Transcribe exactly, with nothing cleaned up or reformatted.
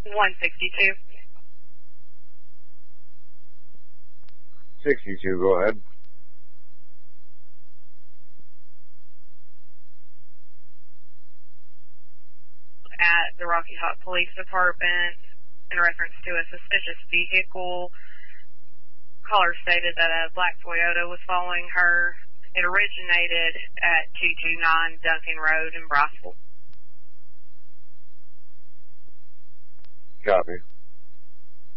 one sixty-two. sixty-two, go ahead. At the Rocky Top Police Department in reference to a suspicious vehicle. Caller stated that a black Toyota was following her. It originated at two two nine Duncan Road in Briceville. Copy.